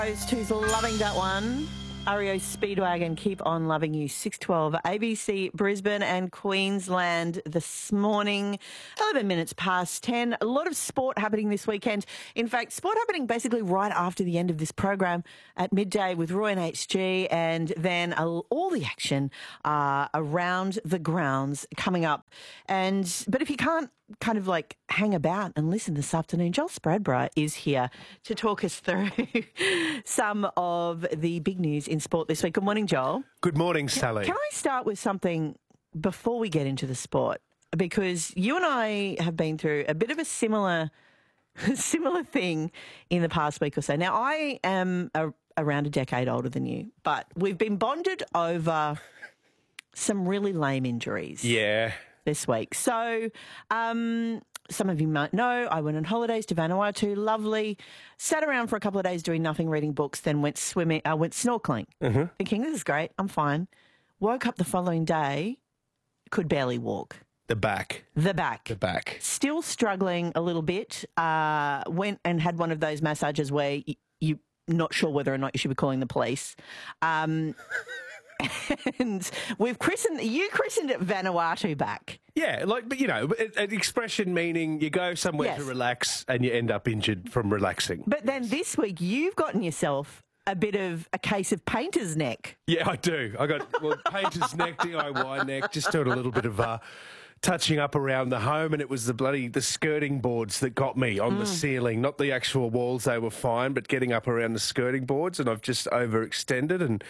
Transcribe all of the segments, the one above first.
Who's loving that one? REO Speedwagon, Keep On Loving You, 6:12, ABC, Brisbane and Queensland this morning, 11 minutes past 10. A lot of sport happening this weekend. In fact, sport happening basically right after the end of this program at midday with Roy and HG, and then all the action around the grounds coming up. But if you can't kind of like hang about and listen this afternoon, Joel Spradborough is here to talk us through some of the big news in sport this week. Good morning, Joel. Good morning, Sally. Can I start with something before we get into the sport? Because you and I have been through a bit of a similar thing in the past week or so. Now, I am around a decade older than you, but we've been bonded over some really lame injuries. Yeah. This week. So some of you might know I went on holidays to Vanuatu, lovely, sat around for a couple of days doing nothing, reading books, then went swimming, went snorkeling, thinking this is great, I'm fine. Woke up the following day, could barely walk. The back. Still struggling a little bit. Went and had one of those massages where you're not sure whether or not you should be calling the police. And you christened it Vanuatu back. Yeah, but an expression meaning you go somewhere to relax and you end up injured from relaxing. But then this week you've gotten yourself a bit of a case of painter's neck. Yeah, I do. I got painter's neck, DIY neck, just doing a little bit of touching up around the home, and it was the skirting boards that got me on the ceiling, not the actual walls. They were fine, but getting up around the skirting boards, and I've just overextended, and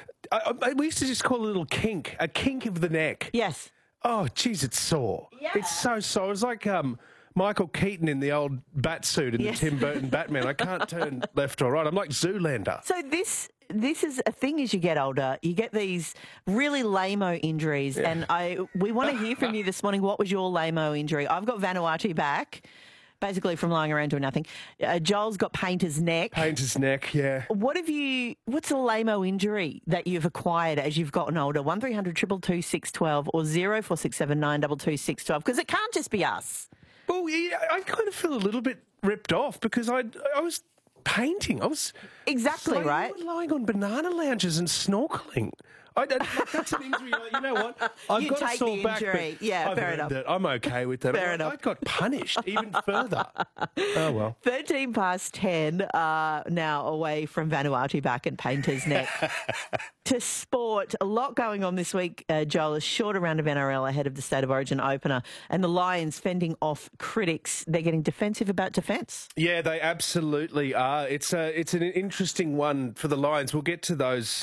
we used to just call it a little kink, a kink of the neck. Yes. Oh, geez, it's sore. Yeah. It's so sore. It's like Michael Keaton in the old bat suit in the Tim Burton Batman. I can't turn left or right. I'm like Zoolander. So this is a thing as you get older. You get these really lame-o injuries, and we want to hear from you this morning. What was your lame-o injury? I've got Vanuatu back, basically from lying around doing nothing. Joel's got painter's neck. Painter's neck, yeah. What's a lame-o injury that you've acquired as you've gotten older? 1300 222 612 or 0467 922 612, because it can't just be us. Well, yeah, I kind of feel a little bit ripped off because I was painting. I was lying on banana lounges and snorkeling. That's an injury. You know what? I've got a sore back. Yeah, fair enough. I'm okay with that. Fair enough. I got punished even further. Oh, well. 13 past 10, now away from Vanuatu back and painter's neck. To sport, a lot going on this week, Joel. A shorter round of NRL ahead of the State of Origin opener, and the Lions fending off critics. They're getting defensive about defence. Yeah, they absolutely are. It's an interesting one for the Lions. We'll get to those...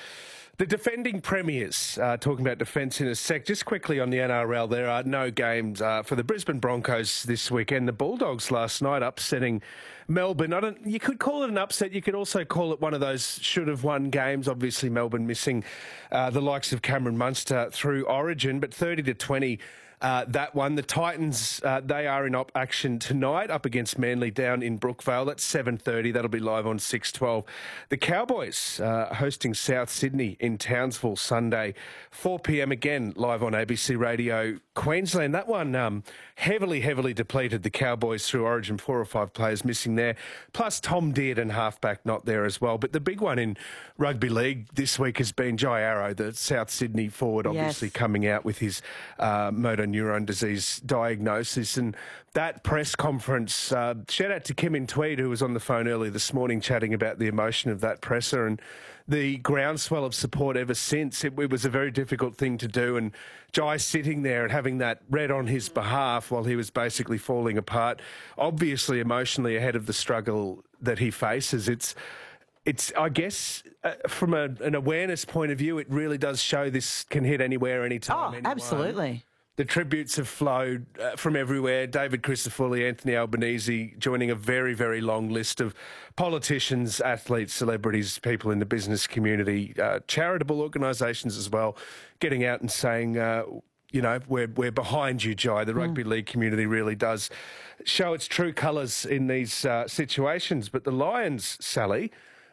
the defending premiers, talking about defence in a sec. Just quickly on the NRL, there are no games for the Brisbane Broncos this weekend. The Bulldogs last night upsetting Melbourne. You could call it an upset. You could also call it one of those should-have-won games. Obviously, Melbourne missing the likes of Cameron Munster through Origin, but 30-20. That one. The Titans, they are in action tonight up against Manly down in Brookvale. That's 7:30. That'll be live on 6:12. The Cowboys hosting South Sydney in Townsville Sunday, 4 p.m. again, live on ABC Radio Queensland. That one heavily depleted. The Cowboys through Origin, 4 or 5 players missing there, plus Tom Dearden, halfback, not there as well. But the big one in rugby league this week has been Jai Arrow, the South Sydney forward, obviously coming out with his motor neurone disease diagnosis. And that press conference, shout out to Kim in Tweed, who was on the phone early this morning chatting about the emotion of that presser and the groundswell of support ever since. It was a very difficult thing to do, and Jai sitting there and having that read on his behalf while he was basically falling apart, obviously emotionally ahead of the struggle that he faces. It's I guess, from an awareness point of view, it really does show this can hit anywhere, anytime, anyone. Absolutely. The tributes have flowed from everywhere. David Crisafulli, Anthony Albanese, joining a very, very long list of politicians, athletes, celebrities, people in the business community, charitable organisations as well, getting out and saying, we're behind you, Jai. The rugby league community really does show its true colours in these situations. But the Lions, Sally,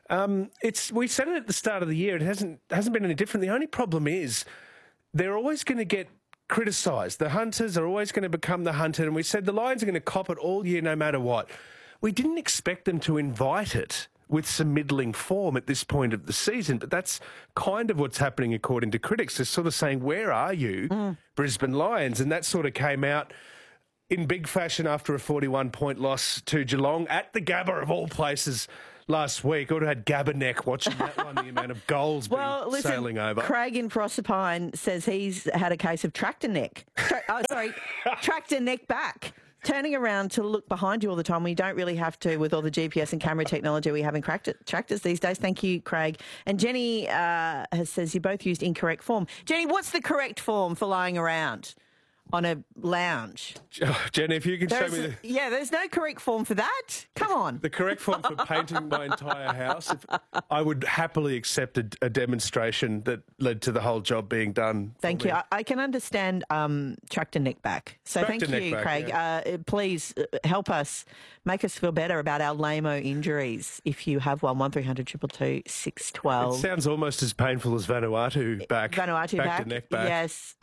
we said it at the start of the year. It hasn't been any different. The only problem is they're always going to get criticised. The hunters are always going to become the hunted, and we said the Lions are going to cop it all year no matter what. We didn't expect them to invite it with some middling form at this point of the season. But that's kind of what's happening according to critics. They're sort of saying, where are you, Brisbane Lions? And that sort of came out in big fashion after a 41-point loss to Geelong at the Gabba of all places last week. I would have had Gabba neck watching that one, the amount of goals sailing over. Craig in Proserpine says he's had a case of tractor neck. Tractor neck back. Turning around to look behind you all the time. We don't really have to with all the GPS and camera technology we have in tractors these days. Thank you, Craig. And Jenny says you both used incorrect form. Jenny, what's the correct form for lying around on a lounge? Jenny, if you can show me there's no correct form for that. Come on. The correct form for painting my entire house. I would happily accept a demonstration that led to the whole job being done. Thank you. I can understand tractor neck back. So thank you, Craig. Yeah. Please help us, make us feel better about our lame-o injuries. If you have one, 1300 222 612. It sounds almost as painful as Vanuatu back. Vanuatu back. To neck back. Yes.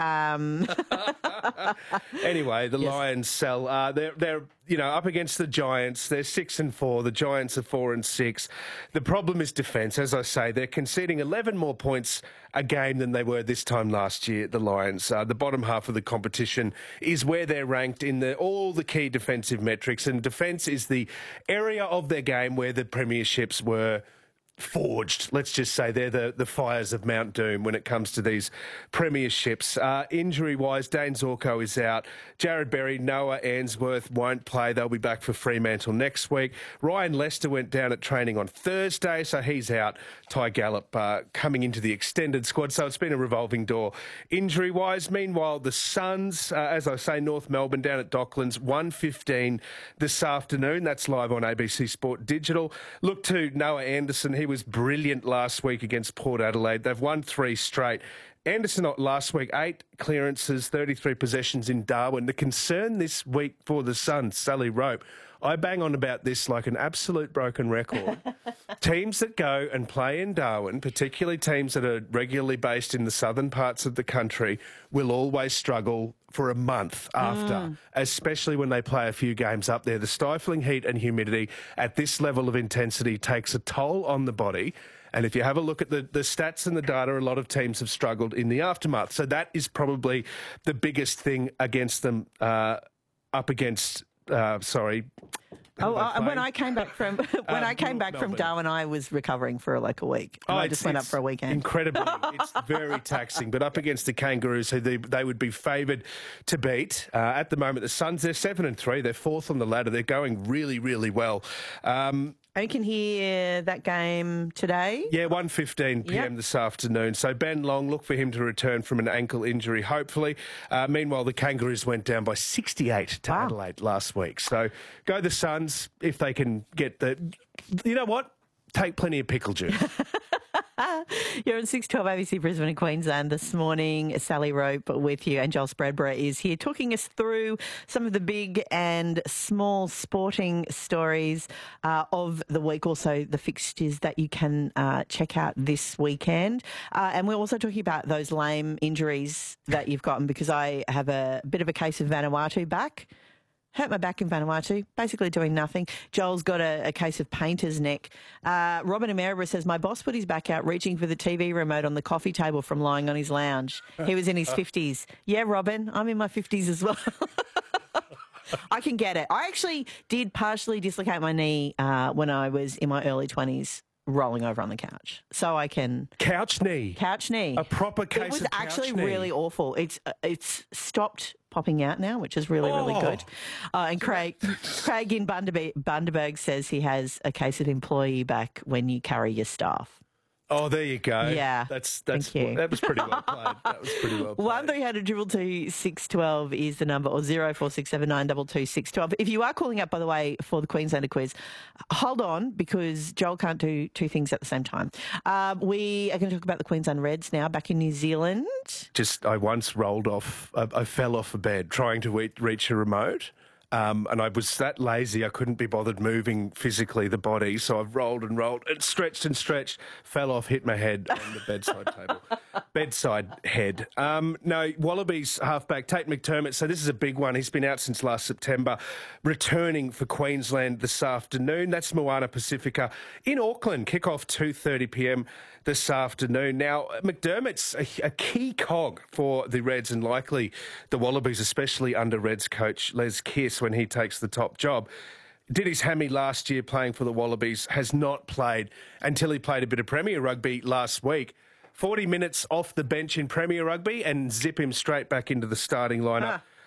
Anyway, the Lions sell. They're up against the Giants. They're 6-4. The Giants are 4-6. The problem is defence. As I say, they're conceding 11 more points a game than they were this time last year. The Lions, the bottom half of the competition, is where they're ranked in all the key defensive metrics, and defence is the area of their game where the premierships were forged. Let's just say they're the fires of Mount Doom when it comes to these premierships. Injury-wise, Dane Zorko is out. Jared Berry, Noah Answorth won't play. They'll be back for Fremantle next week. Ryan Lester went down at training on Thursday, so he's out. Ty Gallup coming into the extended squad, so it's been a revolving door injury-wise. Meanwhile, the Suns, as I say, North Melbourne down at Docklands, 1:15 this afternoon. That's live on ABC Sport Digital. Look to Noah Anderson. He was brilliant last week against Port Adelaide. They've won 3 straight. Anderson last week, 8 clearances, 33 possessions in Darwin. The concern this week for the Suns, Sally Rope, I bang on about this like an absolute broken record. Teams that go and play in Darwin, particularly teams that are regularly based in the southern parts of the country, will always struggle for a month after, especially when they play a few games up there. The stifling heat and humidity at this level of intensity takes a toll on the body. And if you have a look at the stats and the data, a lot of teams have struggled in the aftermath. So that is probably the biggest thing against them, up against, when I came back from Darwin, I was recovering for like a week. I just went up for a weekend. Incredibly, it's very taxing. But up against the Kangaroos, who they would be favoured to beat at the moment. The Suns, they're 7-3. They're 4th on the ladder. They're going really, really well. You can hear that game today? Yeah, 1:15 p.m. this afternoon. So Ben Long, look for him to return from an ankle injury, hopefully. Meanwhile, the Kangaroos went down by 68 to Adelaide last week. So go the Suns if they can get the... You know what? Take plenty of pickle juice. You're on 612 ABC Brisbane and Queensland this morning. Sally Rope with you, and Joel Spreadborough is here talking us through some of the big and small sporting stories of the week, also the fixtures that you can check out this weekend. And we're also talking about those lame injuries that you've gotten, because I have a bit of a case of Vanuatu back. Hurt my back in Vanuatu, basically doing nothing. Joel's got a case of painter's neck. Robin Ameriborough says, my boss put his back out reaching for the TV remote on the coffee table from lying on his lounge. He was in his 50s. Yeah, Robin, I'm in my 50s as well. I can get it. I actually did partially dislocate my knee when I was in my early 20s. Rolling over on the couch, so I can couch knee, a proper case. It was of actually knee. Really awful. It's stopped popping out now, which is really good. And Craig in Bundaberg says he has a case of employee back when you carry your staff. Oh, there you go. Yeah, thank you. That was pretty well played. 1300 222 612 is the number, or 0467 922 612. If you are calling up, by the way, for the Queenslander quiz, hold on, because Joel can't do 2 things at the same time. We are going to talk about the Queensland Reds now, back in New Zealand. I once rolled off. I fell off a bed trying to reach a remote. And I was that lazy I couldn't be bothered moving physically the body, so I've rolled and stretched, fell off, hit my head on the bedside table. Bedside head. No, Wallabies halfback Tate McDermott, so this is a big one. He's been out since last September, returning for Queensland this afternoon. That's Moana Pacifica in Auckland, kick-off 2:30pm this afternoon. Now, McDermott's a key cog for the Reds and likely the Wallabies, especially under Reds coach Les Kiss when he takes the top job. Did his hammy last year playing for the Wallabies, has not played until he played a bit of Premier Rugby last week. 40 minutes off the bench in Premier Rugby and zip him straight back into the starting lineup